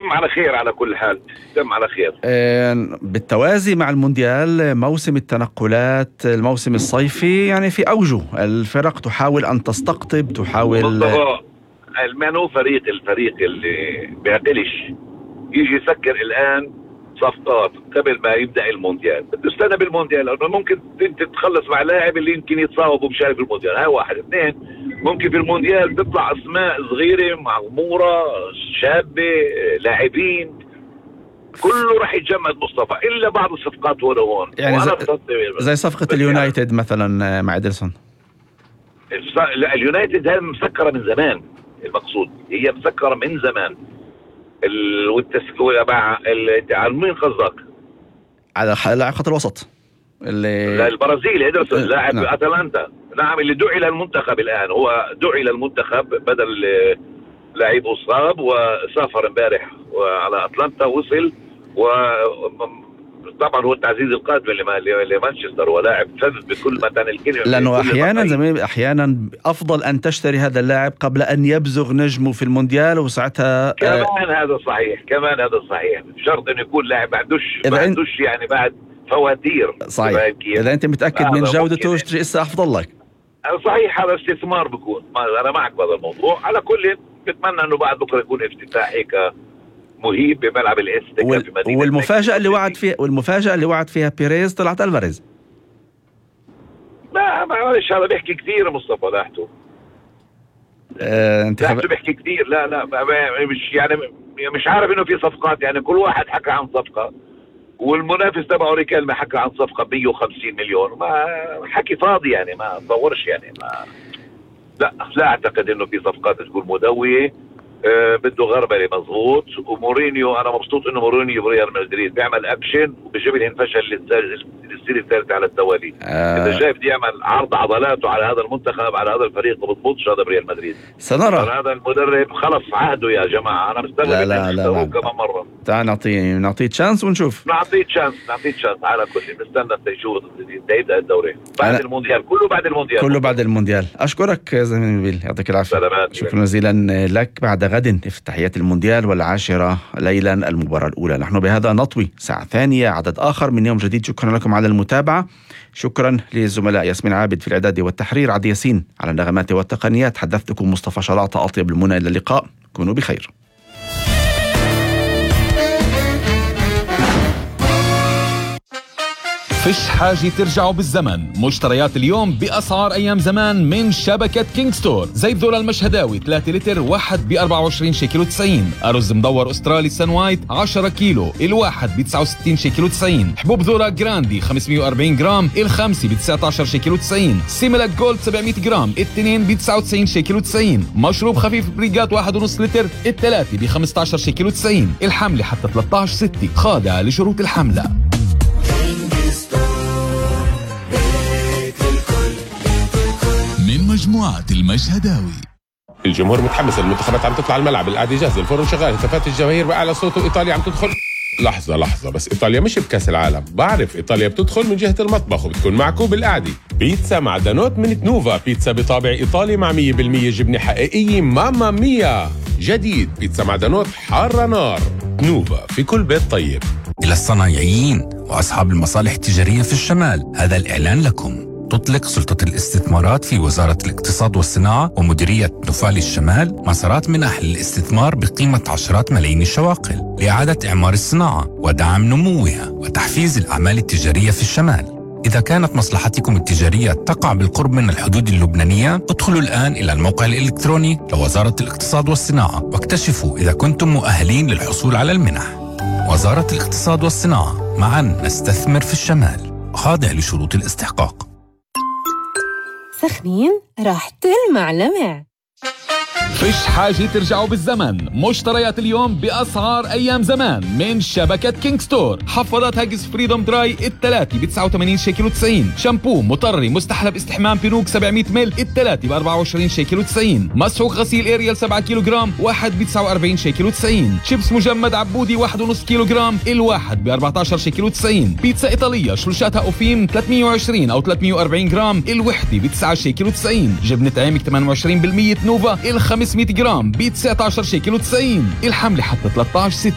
تم على خير على كل حال، تم على خير. بالتوازي مع المونديال موسم التنقلات، الموسم الصيفي يعني في أوجه، الفرق تحاول أن تستقطب، تحاول المانو الفريق اللي بيعقلش يجي يسكر الآن صفقات قبل ما يبدأ المونديال. بده يستنى بالمونديال، لأنه ممكن انت تتخلص مع لاعب اللي يمكن يتصاوب ومشارك في المونديال. هاي واحد. اثنين، ممكن في المونديال تطلع اسماء صغيرة مغمورة شابة لاعبين كله راح يتجمد مصطفى، إلا بعض الصفقات هنا وهون يعني زي صفقة اليونايتد مثلا مع إدرسون. لا اليونايتد هذه مسكرة من زمان، المقصود هي مسكرة من زمان. والتسكير على مين قصدك؟ على لاعب خط الوسط اللي البرازيلي إدرسون لاعب أتلانتا. نعم، اللي دعي للمنتخب الآن، هو دعي للمنتخب بدل لاعب أصاب، وسافر امبارح على أتلانتا، وصل. وطبعا هو التعزيز القادم لمانشستر، ولاعب فذ بكل متان الكلمة، لأنه أحيانا أفضل أن تشتري هذا اللاعب قبل أن يبزغ نجمه في المونديال، وساعتها كمان هذا صحيح. بشرط أنه يكون لاعب بعدوش يعني بعد فواتير. صحيح. إذا أنت متأكد من جودته اشتري إسا أفضل لك. صحيح، هذا استثمار بكون. أنا معك بهذا الموضوع. على كل بتمنى أنه بعد بكرة يكون افتتاح هيك مهيب بملعب الاستيكا في مدينة. والمفاجأة اللي وعد فيها بيريز طلعت ألفاريز. لا معلش، هذا بيحكي كثير مصطفى. لاحته بيحكي كثير. لا مش يعني مش عارف انه في صفقات. يعني كل واحد حكى عن صفقة، والمنافس تبعه ريكالمي حكى عن صفقة 150 مليون. ما حكي فاضي يعني، ما تصورش يعني. لا اعتقد انه في صفقات تكون مدوية. بده غربلة مظبوط. ومورينيو انا مبسوط انه مورينيو بريال مدريد بيعمل اكشن وبيجيب لهم فشل للسنة الثالثة على التوالي. اذا شايف بده يعمل عرض عضلاته على هذا المنتخب، على هذا الفريق، ما بتضبطش هذا بريال مدريد. سنرى. هذا المدرب خلص عهده يا جماعة. انا مستغرب. لا كمان مرة تعال نعطيه تشانس ونشوف. نعطيه تشانس على كل. نستنى نشوف يبدأ الدوري بعد المونديال. كله بعد المونديال. أشكرك زميلي نبيل، يعطيك العافية. شكرا جزيلا لك. بعد غد افتتاحية المونديال، 10:10 ليلا المباراة الأولى. نحن بهذا نطوي ساعة ثانية، عدد آخر من يوم جديد. شكرا لكم على المتابعة. شكرا للزملاء ياسمين عابد في الإعداد والتحرير، عدي ياسين على النغمات والتقنيات. حدثتكم مصطفى شلاطة. أطيب المنى، إلى اللقاء، كونوا بخير. فيش حاجة ترجعوا بالزمن. مشتريات اليوم بأسعار أيام زمان من شبكة كينج ستور. زيت ذرة المشهداوي 3 لتر واحد ب24 شيكل و90. أرز مدور أسترالي سان وايت 10 كيلو الواحد ب69 شيكل و90. حبوب ذرة جراندي 540 جرام الخمسة ب19 شيكل و90. سيميلاك جولد 700 جرام التنين ب99 شيكل و90. مشروب خفيف بريجات 1.5 لتر الثلاثة ب15 شيكل و90. الحملة حتى 13/6، خاضعة لشروط الحملة. من مجموعة المشهداوي. الجمهور متحمس، المنتخبات عم تطلع الملعب، القعدة جاهزة، الفرن شغال، هتافات الجماهير بأعلى صوت، وإيطاليا عم تدخل. لحظة بس، إيطاليا مش بكأس العالم. بعرف إيطاليا بتدخل من جهة المطبخ وبتكون معكم بالقعدة. بيتزا مع دانوت من تنوفا، بيتزا بطابع إيطالي مع 100% جبنة حقيقية. ماما ميا. جديد بيتزا مع دانوت، حارة نار. تنوفا، في كل بيت طيب. إلى الصنايعيين وأصحاب المصالح التجارية في الشمال، هذا الإعلان لكم. تطلق سلطة الاستثمارات في وزارة الاقتصاد والصناعة ومديرية نوفالي الشمال مسارات منح للاستثمار بقيمة عشرات ملايين الشواقل لإعادة إعمار الصناعة ودعم نموها وتحفيز الأعمال التجارية في الشمال. إذا كانت مصلحتكم التجارية تقع بالقرب من الحدود اللبنانية، ادخلوا الآن إلى الموقع الإلكتروني لوزارة الاقتصاد والصناعة واكتشفوا إذا كنتم مؤهلين للحصول على المنح. وزارة الاقتصاد والصناعة، معا نستثمر في الشمال، خاضع لشروط الاستحقاق. سخنين راح تلمع لمع. فيش حاجة ترجعوا بالزمن. مشتريات اليوم بأسعار أيام زمان من شبكة كينج ستور. حفاضات هاجس فريدوم دراي الثلاثة ب89 شيكل و90. شامبو مطري مستحلب استحمام بينوك 700 مل الثلاثة ب24 شيكل و90. مسحوق غسيل اريال 7 كيلو جرام واحد ب49 شيكل و90. شيبس مجمد عبودي 1.5 كيلو جرام الواحد ب14 شيكل و90. بيتزا إيطالية شلوشاتها أوفيم 320 أو 340 جرام الوحدة ب9 شيكل و90. جبنة عيمك 28% نوفا 500 جرام ب19 شيكل و90. الحملة حتى 13/6.